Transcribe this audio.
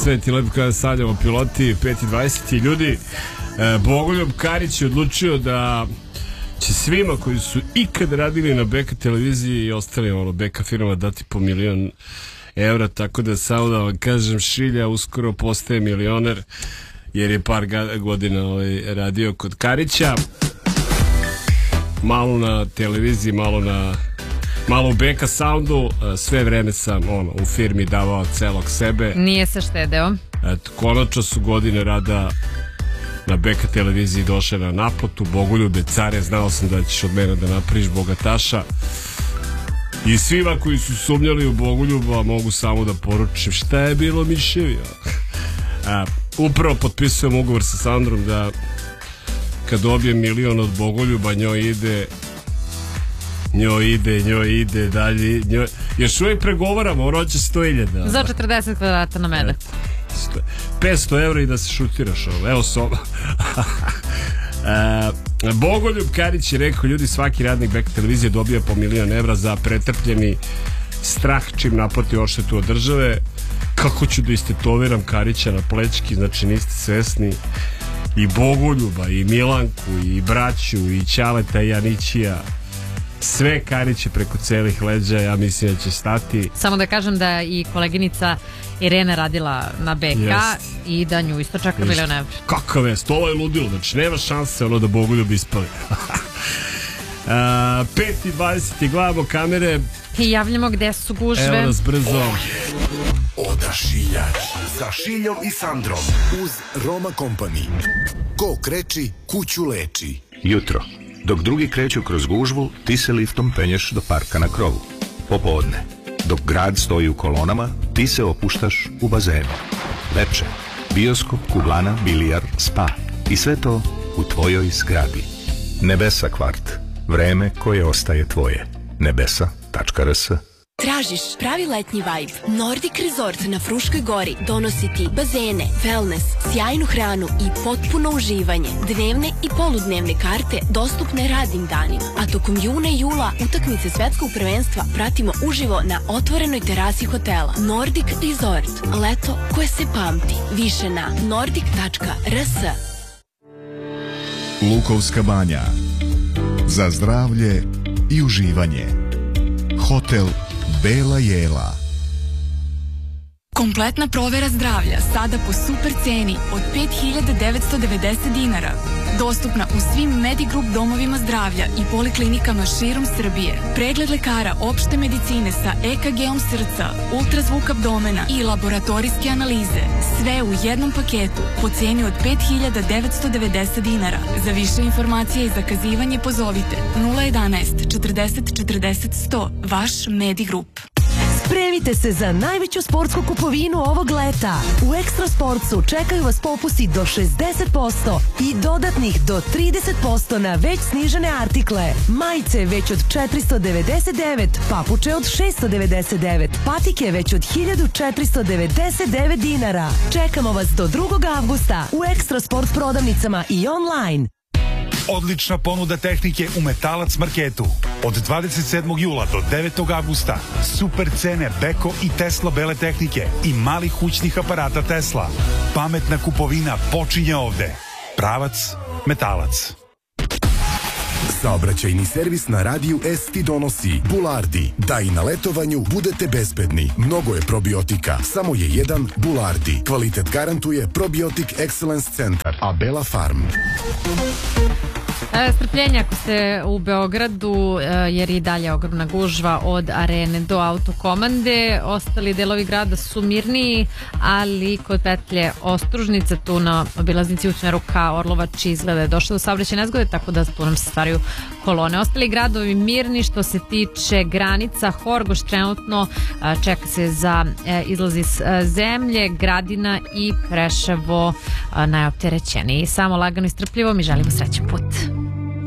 sve ti lepo kada stavljamo piloti 5:20 ljudi. Bogoljub Karić je odlučio da će svima koji su ikad radili na BK televiziji i ostali BK firma dati po €1.000.000, tako da samo da vam kažem, Šilja uskoro postaje milioner jer je par godina radio kod Karića, malo na televiziji, malo u BK Soundu, sve vreme sam u firmi davao celog sebe. Nije se štedeo. Eto, konačno su godine rada na BK televiziji došle na naplatu. Bogoljube, care, znao sam da ćeš od mene da napraviš bogataša. I svima koji su sumnjali u Bogoljuba mogu samo da poručim šta je bilo miševi. Upravo potpisujem ugovor sa Sandrom da kad dobijem milion od Bogoljuba njoj ide dalje. Još uvijek pregovaramo, ono će 100.000. Za 40 kvadrata na mene. 500 € i da se šutiraš ovo. Evo soba. Bogoljub Karić je rekao, ljudi, svaki radnik BK televizije dobija po €1.000.000 za pretrpljeni strah čim naplati odštetu od države. Kako ću da istetoviram Karića na plećki, znači niste svesni. I Bogoljuba, i Milanku, i braću, i Ćaleta, i Janićija. Sve Kariće preko celih leđa, ja mislim da će stati. Samo da kažem da i koleginica Irena radila na BK i da nju isto čaka €1.000.000. Kakav je, ovo je ludilo, znači nema šanse da Bogoljub ispali. 5:20 gledamo kamere i javljamo gde su gužve. Evo nas brzo. Odašiljač sa Šiljom i Sandrom uz Roma Company. Ko kreči, kuću leči. Jutro. Dok drugi kreću kroz gužvu, ti se liftom penješ do parka na krovu. Popodne. Dok grad stoji u kolonama, ti se opuštaš u bazenu. Lepše. Bioskop, kuglana, bilijar, spa. I sve to u tvojoj zgradi. Nebesa kvart. Vreme koje ostaje tvoje. Nebesa.rs. Tražiš pravi letnji vibe? Nordic Resort na Fruškoj gori donosi ti bazene, wellness, sjajnu hranu i potpuno uživanje. Dnevne i poludnevne karte dostupne radnim danima. A tokom juna i jula utakmice svetskog prvenstva pratimo uživo na otvorenoj terasi hotela. Nordic Resort. Leto koje se pamti. Više na nordic.rs. Lukovska banja. Za zdravlje i uživanje. Hotel Bela Jela. Kompletna provera zdravlja sada po super ceni od 5.990 dinara. Dostupna u svim Medigroup domovima zdravlja i poliklinikama širom Srbije. Pregled lekara opšte medicine sa EKG-om srca, ultrazvuk abdomena i laboratorijske analize. Sve u jednom paketu po ceni od 5.990 dinara. Za više informacije i zakazivanje pozovite 011 40 40 100. Vaš Medigroup. Spremite se za najveću sportsku kupovinu ovog leta. U Ekstra Sportsu čekaju vas popusti do 60% i dodatnih do 30% na već snižene artikle. Majice već od 499, papuče od 699, patike već od 1499 dinara. Čekamo vas do 2. avgusta u Ekstra Sport prodavnicama i online. Odlična ponuda tehnike u Metalac marketu. Od 27. jula do 9. avgusta super cene Beko i Tesla bele tehnike i malih kućnih aparata Tesla. Pametna kupovina počinje ovde. Pravac Metalac. Saobraćajni servis na radiju S ti donosi Bulardi. Da i na letovanju budete bezbedni. Mnogo je probiotika, samo je jedan Bulardi. Kvalitet garantuje Probiotic Excellence Centar. Abela Farm. Strpljenje ako ste u Beogradu, jer i dalje ogromna gužva od Arene do Autokomande. Ostali delovi grada su mirniji, ali kod petlje Ostružnica, tu na obilaznici u smeru ka Orlovači izgleda je došlo do saobraćajne nezgode, tako da tu nam se stvaraju kolone. Ostali gradovi mirni. Što se tiče granica, Horgoš trenutno čeka se za izlaz iz zemlje, Gradina i Preševo najopterećeniji. Samo lagano i strpljivo, mi želimo srećan put.